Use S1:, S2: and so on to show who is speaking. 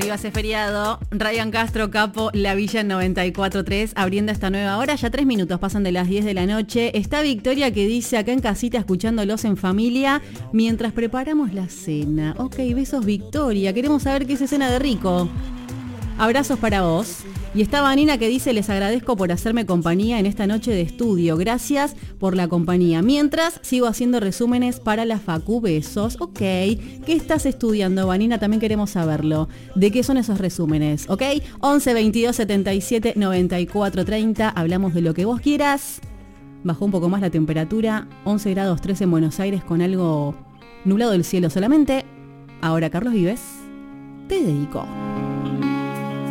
S1: Arriba ese feriado. Ryan Castro, Capo, La Villa 94.3, abriendo esta nueva hora. Ya 3 minutos pasan de las 10 de la noche. Está Victoria que dice acá en casita escuchándolos en familia mientras preparamos la cena. Ok, besos Victoria. Queremos saber qué es cena de rico. Abrazos para vos. Y está Vanina que dice, les agradezco por hacerme compañía en esta noche de estudio. Gracias por la compañía. Mientras, sigo haciendo resúmenes para la Facu. Besos. Ok. ¿Qué estás estudiando, Vanina? También queremos saberlo. ¿De qué son esos resúmenes? Ok. 11 22 77 94 30. Hablamos de lo que vos quieras. Bajó un poco más la temperatura. 11 grados 3 en Buenos Aires con algo nublado el cielo solamente. Ahora, Carlos Vives, te dedico.